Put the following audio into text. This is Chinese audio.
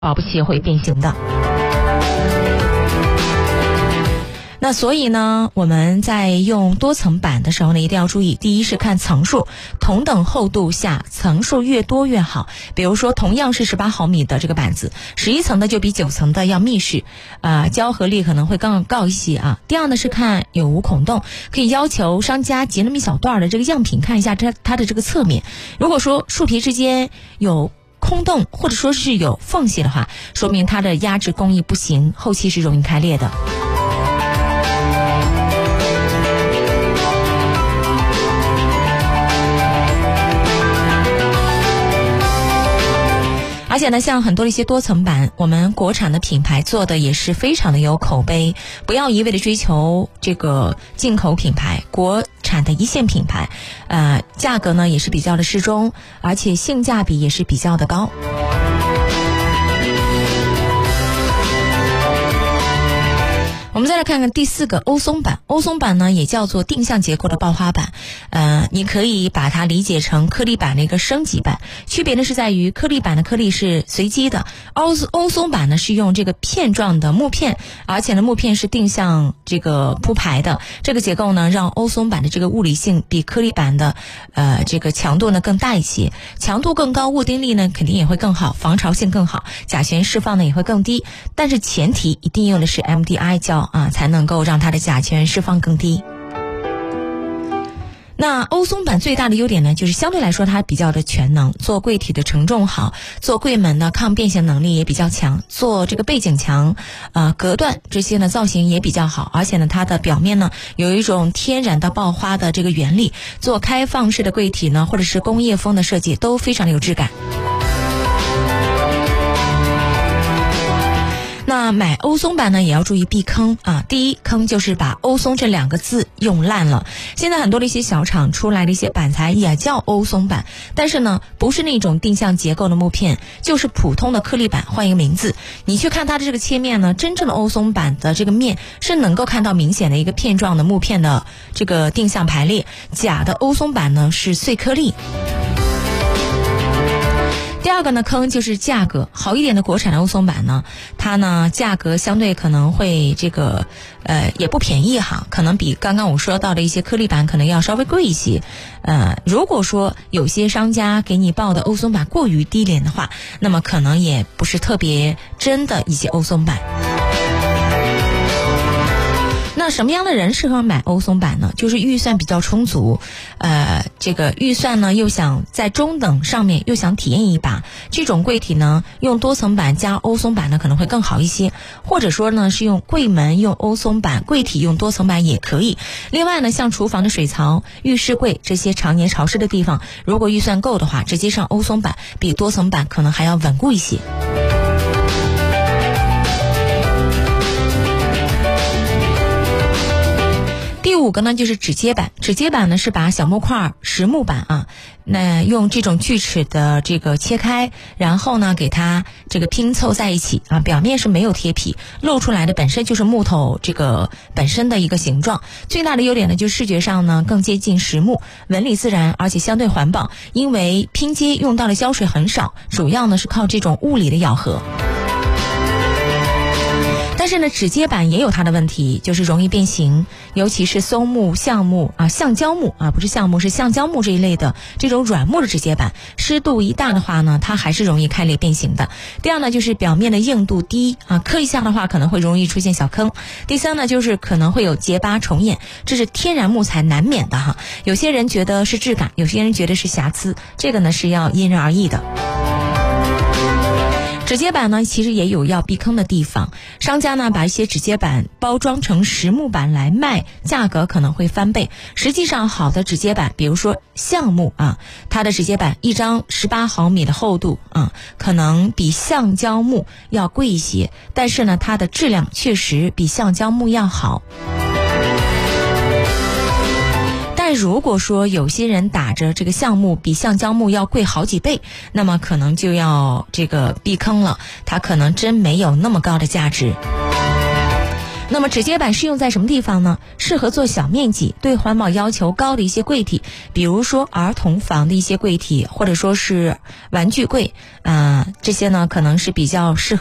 保不齐会变形的。那所以呢，我们在用多层板的时候呢，一定要注意，第一是看层数，同等厚度下层数越多越好。比如说同样是18毫米的这个板子，11层的就比9层的要密实，胶合力可能会更高一些啊。第二呢是看有无孔洞，可以要求商家截那么一小段的这个样品，看一下它的这个侧面。如果说树皮之间有空洞或者说是有缝隙的话，说明它的压制工艺不行，后期是容易开裂的。而且呢，像很多的一些多层板，我们国产的品牌做的也是非常的有口碑，不要一味的追求这个进口品牌，国产的一线品牌，价格呢也是比较的适中，而且性价比也是比较的高。我们再来看看第4个欧松板。欧松板呢也叫做定向结构的爆花板，你可以把它理解成颗粒板的一个升级版。区别呢是在于颗粒板的颗粒是随机的，欧松板呢是用这个片状的木片，而且呢木片是定向这个铺排的。这个结构呢让欧松板的这个物理性比颗粒板的这个强度呢更大一些，强度更高，握定力呢肯定也会更好，防潮性更好，甲醛释放呢也会更低。但是前提一定用的是 MDI 胶才能够让它的甲醛释放更低。那欧松板最大的优点呢，就是相对来说它比较的全能，做柜体的承重好，做柜门的抗变形能力也比较强，做这个背景墙隔断这些呢造型也比较好，而且呢它的表面呢有一种天然的爆花的这个原理，做开放式的柜体呢或者是工业风的设计都非常的有质感。那买欧松板呢也要注意避坑第一坑就是把欧松这2个字用烂了。现在很多的一些小厂出来的一些板材也叫欧松板，但是呢不是那种定向结构的木片，就是普通的颗粒板，换一个名字。你去看它的这个切面呢，真正的欧松板的这个面是能够看到明显的一个片状的木片的这个定向排列，假的欧松板呢是碎颗粒。第2个呢坑就是价格，好一点的国产的欧松板呢，它呢价格相对可能会这个也不便宜哈，可能比刚刚我说到的一些颗粒板可能要稍微贵一些。如果说有些商家给你报的欧松板过于低廉的话，那么可能也不是特别真的一些欧松板。那什么样的人适合买欧松板呢？就是预算比较充足，这个预算呢又想在中等上面又想体验一把，这种柜体呢用多层板加欧松板呢可能会更好一些，或者说呢是用柜门用欧松板，柜体用多层板也可以。另外呢像厨房的水槽、浴室柜这些常年潮湿的地方，如果预算够的话，直接上欧松板比多层板可能还要稳固一些。第5个呢就是指接板。指接板呢是把小木块实木板那用这种锯齿的这个切开，然后呢给它这个拼凑在一起表面是没有贴皮，露出来的本身就是木头这个本身的一个形状。最大的优点呢就是视觉上呢更接近实木，纹理自然，而且相对环保，因为拼接用到的胶水很少，主要呢是靠这种物理的咬合。但是呢指接板也有它的问题，就是容易变形，尤其是松木、橡木橡胶木不是橡木，是橡胶木这一类的这种软木的指接板，湿度一大的话呢，它还是容易开裂变形的。第2呢就是表面的硬度低磕一下的话可能会容易出现小坑。第3呢就是可能会有结疤重演，这是天然木材难免的有些人觉得是质感，有些人觉得是瑕疵，这个呢是要因人而异的。指接板呢其实也有要避坑的地方，商家呢把一些指接板包装成实木板来卖，价格可能会翻倍。实际上好的指接板，比如说橡木它的指接板一张18毫米的厚度可能比橡胶木要贵一些，但是呢它的质量确实比橡胶木要好。但如果说有些人打着这个橡木比橡胶木要贵好几倍，那么可能就要这个避坑了，它可能真没有那么高的价值。 那么指接板适用在什么地方呢？适合做小面积、对环保要求高的一些柜体，比如说儿童房的一些柜体，或者说是玩具柜这些呢可能是比较适合